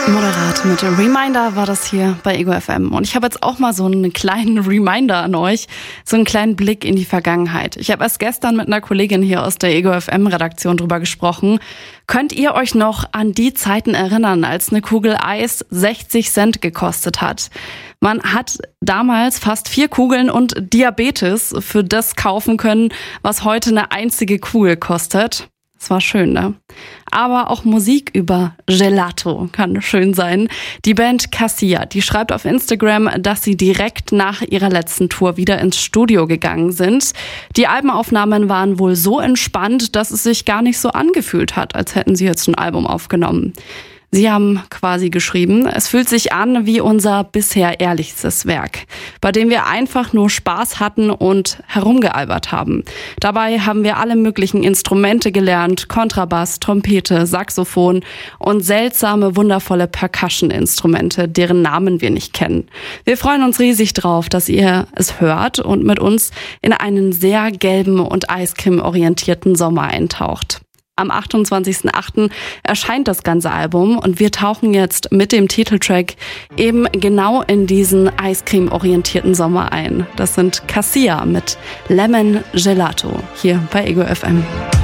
Moderat mit Reminder war das hier bei Ego FM. Und ich habe jetzt auch mal so einen kleinen Reminder an euch, so einen kleinen Blick in die Vergangenheit. Ich habe erst gestern mit einer Kollegin hier aus der Ego FM Redaktion drüber gesprochen. Könnt ihr euch noch an die Zeiten erinnern, als eine Kugel Eis 60 Cent gekostet hat? Man hat damals fast 4 Kugeln und Diabetes für das kaufen können, was heute eine einzige Kugel kostet. Das war schön, ne? Aber auch Musik über Gelato kann schön sein. Die Band Cassia, die schreibt auf Instagram, dass sie direkt nach ihrer letzten Tour wieder ins Studio gegangen sind. Die Albenaufnahmen waren wohl so entspannt, dass es sich gar nicht so angefühlt hat, als hätten sie jetzt ein Album aufgenommen. Sie haben quasi geschrieben, es fühlt sich an wie unser bisher ehrlichstes Werk, bei dem wir einfach nur Spaß hatten und herumgealbert haben. Dabei haben wir alle möglichen Instrumente gelernt, Kontrabass, Trompete, Saxophon und seltsame, wundervolle Percussion-Instrumente, deren Namen wir nicht kennen. Wir freuen uns riesig drauf, dass ihr es hört und mit uns in einen sehr gelben und Eiscreme-orientierten Sommer eintaucht. Am 28.08. erscheint das ganze Album und wir tauchen jetzt mit dem Titeltrack eben genau in diesen Eiscreme-orientierten Sommer ein. Das sind Cassia mit Lemon Gelato hier bei Ego FM.